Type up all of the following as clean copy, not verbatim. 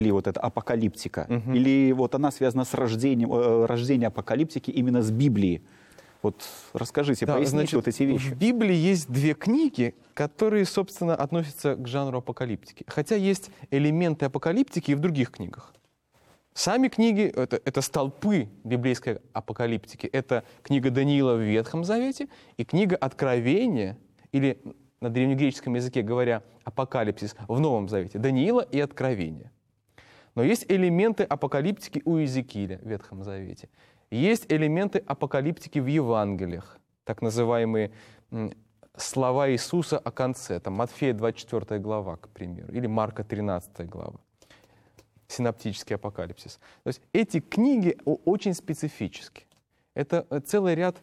Или вот эта апокалиптика? Или вот она связана с рождением апокалиптики именно с Библии? Вот расскажите, Да, поясните значит, вот эти вещи. в Библии есть две книги, которые, собственно, относятся к жанру апокалиптики. Хотя есть элементы апокалиптики и в других книгах. Сами книги — это столпы библейской апокалиптики. Это книга Даниила в Ветхом Завете и книга Откровения, или на древнегреческом языке говоря апокалипсис, в Новом Завете. Даниила и Откровения. Но есть элементы апокалиптики у Иезекииля в Ветхом Завете. Есть элементы апокалиптики в Евангелиях, так называемые слова Иисуса о конце, там Матфея 24 глава, к примеру, или Марка 13 глава, синоптический апокалипсис. То есть эти книги очень специфические. Это целый ряд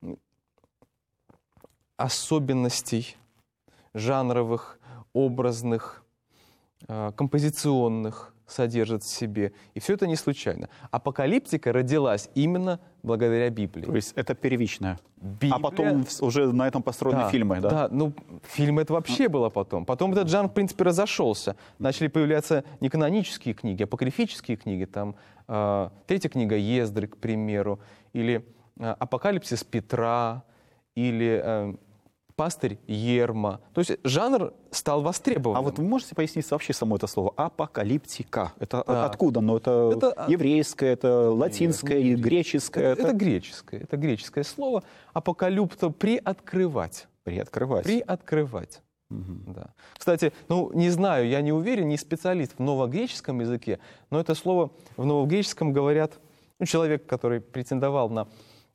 особенностей жанровых, образных, композиционных содержит в себе. И все это не случайно. Апокалиптика родилась именно благодаря Библии. То есть это первичное. Библия... А потом уже на этом построены фильмы, да? Да, ну фильмы это вообще было потом. Потом этот жанр, в принципе, разошелся. Начали появляться не канонические книги, а апокрифические книги. Там третья книга Ездры, к примеру, или Апокалипсис Петра, или Пастырь Ерма. То есть жанр стал востребованным. А вот вы можете пояснить вообще само это слово апокалиптика? Это откуда? Ну, это еврейское, это латинское, греческое? Это греческое. Это греческое слово. Апокалюпто — приоткрывать. Приоткрывать. Приоткрывать. Да. Кстати, ну, не знаю, я не уверен, не специалист в новогреческом языке, но это слово в новогреческом говорят, ну, человек, который претендовал на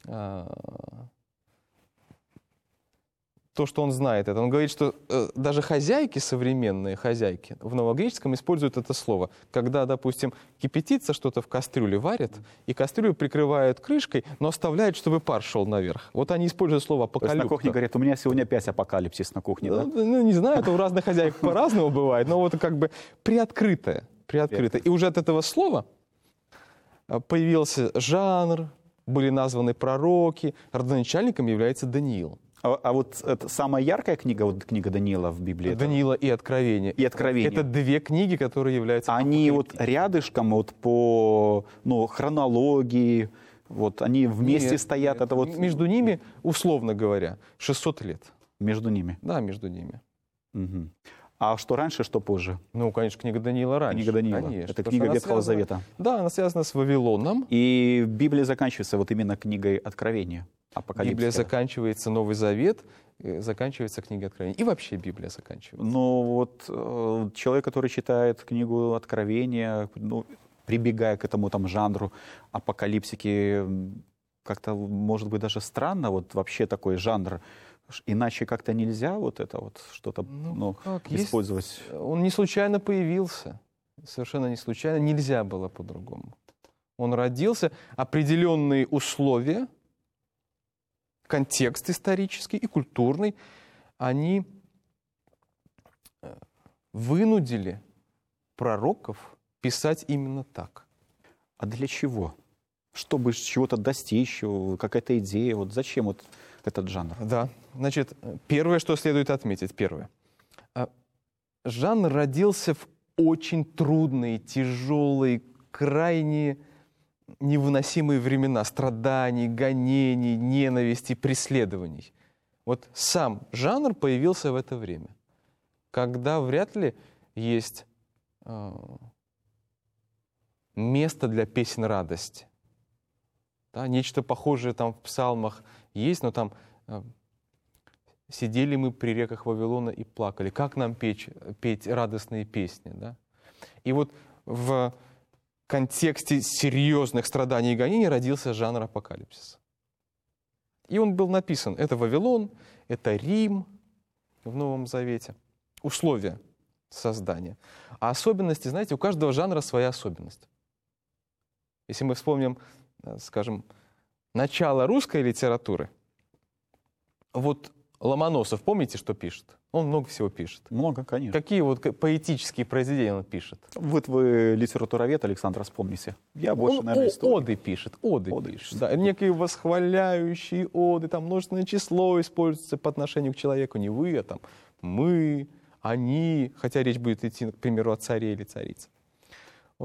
то, что он знает это. Он говорит, что даже хозяйки, современные хозяйки, в новогреческом используют это слово. Когда, допустим, кипятится что-то в кастрюле, варят, и кастрюлю прикрывают крышкой, но оставляют, чтобы пар шел наверх. Вот они используют слово апокалипто. То есть на кухне говорят, у меня сегодня опять апокалипсис на кухне, да? Ну, не знаю, это у разных хозяек по-разному бывает, но вот как бы приоткрытое. И уже от этого слова появился жанр, были названы пророки, родоначальником является Даниил. А вот это самая яркая книга, вот книга Даниила в Библии? Даниила и Откровение. И Откровение. Это две книги, которые являются... Они вот рядышком, вот по хронологии, вот они вместе стоят? Это вот... Между ними, условно говоря, 600 лет. Между ними? Да, между ними. Угу. А что раньше, что позже? Ну, конечно, книга Даниила раньше. Книга Даниила. Конечно, это книга Ветхого Завета. Да, она связана с Вавилоном. И Библия заканчивается вот именно книгой Откровения. Библия заканчивается, Новый Завет, заканчивается книга Откровения. И вообще Библия заканчивается. Ну вот человек, который читает книгу Откровения, ну, прибегая к этому там жанру апокалипсики, как-то, может быть, даже странно, вот вообще такой жанр. Иначе как-то нельзя вот это вот что-то использовать. Он не случайно появился. Совершенно не случайно. Нельзя было по-другому. Он родился, определенные условия, контекст исторический и культурный, они вынудили пророков писать именно так. А для чего? Чтобы чего-то достичь, какая-то идея. Вот зачем вот этот жанр? Да. Значит, первое, что следует отметить, жанр родился в очень трудные, тяжелые, крайне невыносимые времена страданий, гонений, ненависти, преследований. Вот сам жанр появился в это время, когда вряд ли есть место для песен радости. Да, нечто похожее там в псалмах есть, но там сидели мы при реках Вавилона и плакали. Как нам петь радостные песни? Да? И вот в контексте серьезных страданий и гонений родился жанр апокалипсиса. И он был написан. Это Вавилон, это Рим в Новом Завете. Условия создания. А особенности, знаете, у каждого жанра своя особенность. Если мы вспомним, скажем, начало русской литературы, вот Ломоносов, помните, что пишет? Он много всего пишет. Много, конечно. Какие вот поэтические произведения он пишет? Вот вы литературовед, Александр, вспомните. Я больше, наверное, оды пишет. Оды пишет. Да, некие восхваляющие оды, там множественное число используется по отношению к человеку. Не вы, а там мы, они, хотя речь будет идти, к примеру, о царе или царице.